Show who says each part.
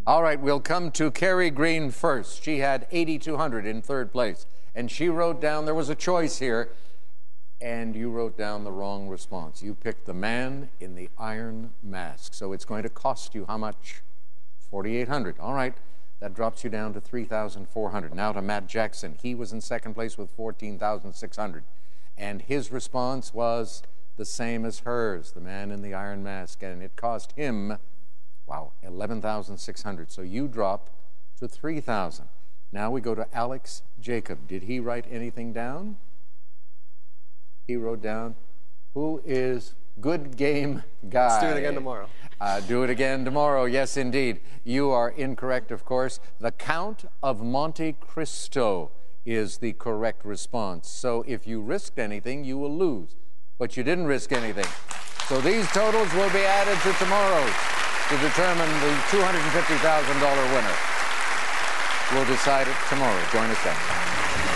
Speaker 1: All right, we'll come to Carrie Green first. She had 8,200 in third place. And she wrote down, there was a choice here, and you wrote down the wrong response. You picked the man in the iron mask. So it's going to cost you how much? 4,800. All right, that drops you down to 3,400. Now to Matt Jackson. He was in second place with 14,600. And his response was the same as hers, the man in the iron mask. And it cost him, wow, 11,600. So you drop to 3,000. Now we go to Alex Jacob. Did he write anything down? He wrote down, who is good game guy?
Speaker 2: Let's do it again tomorrow.
Speaker 1: Do it again tomorrow. Yes, indeed. You are incorrect, of course. The Count of Monte Cristo is the correct response. So if you risked anything, you will lose. But you didn't risk anything. So these totals will be added to tomorrow's to determine the $250,000 winner. We'll decide it tomorrow. Join us then.